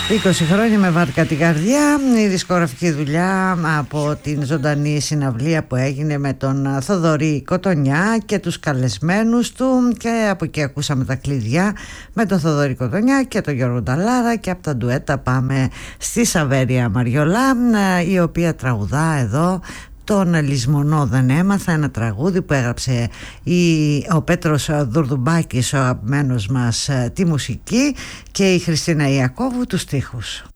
20 χρόνια με βάρκα την καρδιά, η δισκογραφική δουλειά από την ζωντανή συναυλία που έγινε με τον Θοδωρή Κοτονιά και τους καλεσμένους του, και από εκεί ακούσαμε τα κλειδιά με τον Θοδωρή Κοτονιά και τον Γιώργο Νταλάρα, και από τα ντουέτα πάμε στη Σαβέρια Μαριολά, η οποία τραγουδά εδώ τον Λησμονό δεν έμαθα, ένα τραγούδι που έγραψε ο Πέτρος Δουρδουμπάκης, ο αγαπημένος μας, τη μουσική, και η Χριστίνα Ιακώβου τους στίχους.